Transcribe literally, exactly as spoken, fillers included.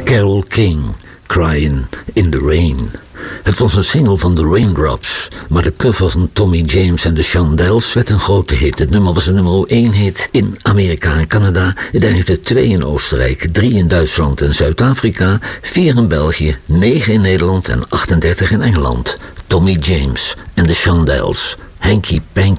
Carole King, Crying in the Rain. Het was een single van The Raindrops, maar de cover van Tommy James en de Shondells werd een grote hit. Het nummer was een nummer één hit in Amerika en Canada. Het eindigde twee in Oostenrijk, drie in Duitsland en Zuid-Afrika, vier in België, negen in Nederland en achtendertig in Engeland. Tommy James en de Shondells, Hanky Panky.